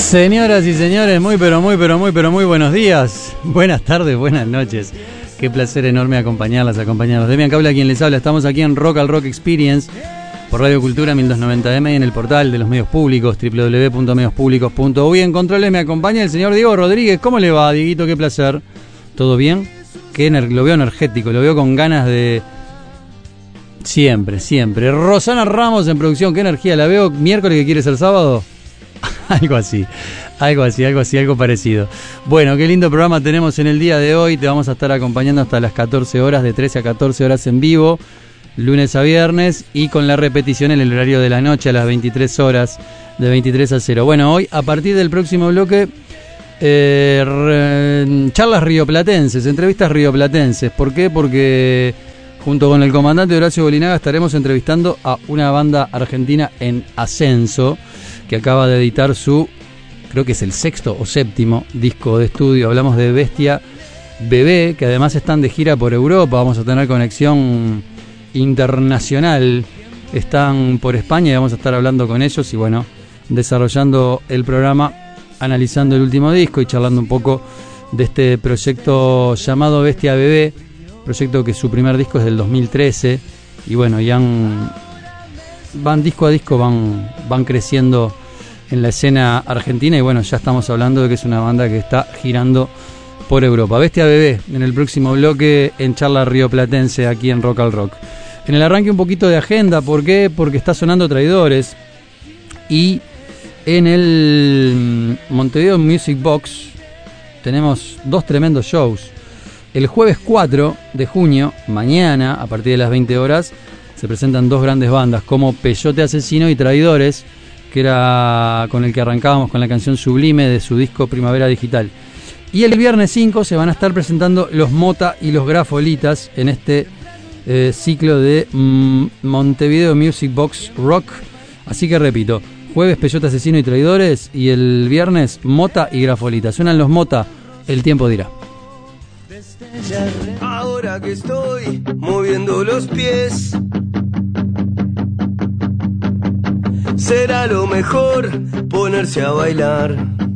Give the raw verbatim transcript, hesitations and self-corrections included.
Señoras y señores, muy pero muy pero muy pero muy buenos días, buenas tardes, buenas noches. Qué placer enorme acompañarlas, acompañarlos. Demian Cabla, quien les habla. Estamos aquí en Rock al Rock Experience por Radio Cultura mil doscientos noventa eme y en el portal de los medios públicos doble u doble u doble u punto medios públicos punto uy. En controles me acompaña el señor Diego Rodríguez. ¿Cómo le va, Dieguito? Qué placer. ¿Todo bien? Qué ener- lo veo energético, lo veo con ganas de... Siempre, siempre. Rosana Ramos en producción, qué energía. La veo miércoles que quiere ser sábado. Algo así, algo así, algo así, algo parecido. Bueno, qué lindo programa tenemos en el día de hoy. Te vamos a estar acompañando hasta las catorce horas, de trece a catorce horas en vivo, lunes a viernes, y con la repetición en el horario de la noche a las veintitrés horas, de veintitrés a cero. Bueno, hoy, a partir del próximo bloque, eh, re, charlas rioplatenses, entrevistas rioplatenses. ¿Por qué? Porque junto con el comandante Horacio Bolinaga estaremos entrevistando a una banda argentina en ascenso, que acaba de editar su, creo que es el sexto o séptimo disco de estudio. Hablamos de Bestia Bebé, que además están de gira por Europa. Vamos a tener conexión internacional. Están por España y vamos a estar hablando con ellos y bueno, desarrollando el programa, analizando el último disco y charlando un poco de este proyecto llamado Bestia Bebé, proyecto que su primer disco es del dos mil trece y bueno, ya han... van disco a disco, van, van creciendo en la escena argentina y bueno, ya estamos hablando de que es una banda que está girando por Europa. Bestia Bebé en el próximo bloque en charla rioplatense aquí en Rock al Rock. En el arranque un poquito de agenda, ¿por qué? Porque está sonando Traidores y en el Montevideo Music Box tenemos dos tremendos shows. El jueves cuatro de junio, mañana a partir de las veinte horas, se presentan dos grandes bandas como Peyote Asesino y Traidores, que era con el que arrancábamos con la canción Sublime de su disco Primavera Digital. Y el viernes cinco se van a estar presentando los Mota y los Grafolitas en este eh, ciclo de mm, Montevideo Music Box Rock. Así que repito, jueves Peyote Asesino y Traidores y el viernes Mota y Grafolitas. Suenan los Mota, El Tiempo Dirá. Ahora que estoy moviendo los pies, será lo mejor ponerse a bailar.